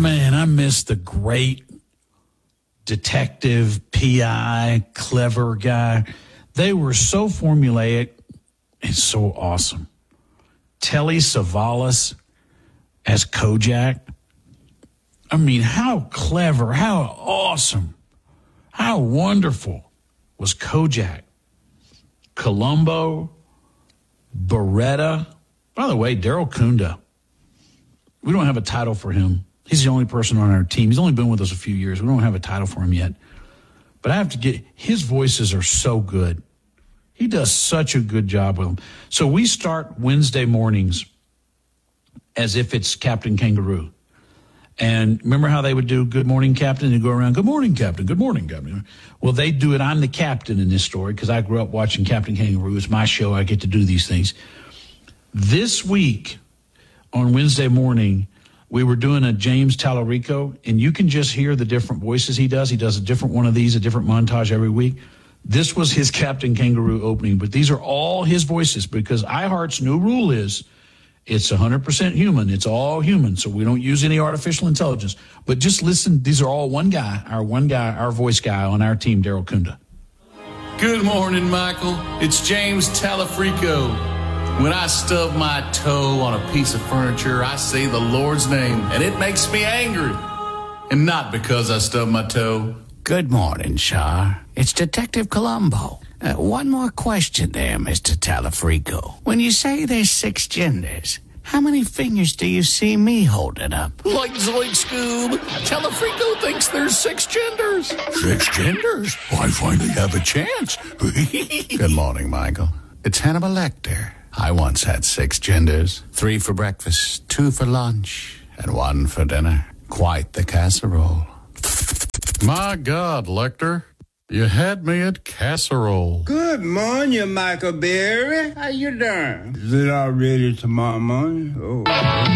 Man, I miss the great detective, PI, clever guy. They were so formulaic and so awesome. Telly Savalas as Kojak. I mean, how clever, how awesome, how wonderful was Kojak. Columbo, Beretta. By the way, Daryl Kunda. We don't have a title for him. He's the only person on our team. He's only been with us a few years. We don't have a title for him yet. But I have to get, his voices are so good. He does such a good job with them. So we start Wednesday mornings as if it's Captain Kangaroo. And remember how they would do Good Morning Captain and go around, Good morning, Captain, Good morning, Captain. Well, they do it. I'm the captain in this story because I grew up watching Captain Kangaroo. It's my show. I get to do these things. This week on Wednesday morning, we were doing a James Tallarico, and you can just hear the different voices he does. He does a different one of these, a different montage every week. This was his Captain Kangaroo opening, but these are all his voices because iHeart's new rule is it's 100% human. It's all human, so we don't use any artificial intelligence. But just listen, these are all one guy, our voice guy on our team, Daryl Kunda. Good morning, Michael. It's James Tallarico. When I stub my toe on a piece of furniture, I say the Lord's name, and it makes me angry. And not because I stubbed my toe. Good morning, Char. It's Detective Columbo. One more question there, Mr. Tallarico. When you say there's 6 genders, how many fingers do you see me holding up? Like Zoid Scoob, Tallarico thinks there's 6 genders. 6 genders? I finally have a chance. Good morning, Michael. It's Hannibal Lecter. I once had 6 genders. 3 for breakfast, 2 for lunch, and 1 for dinner. Quite the casserole. My God, Lecter. You had me at casserole. Good morning, Michael Berry. How you doing? Is it already tomorrow morning? Oh.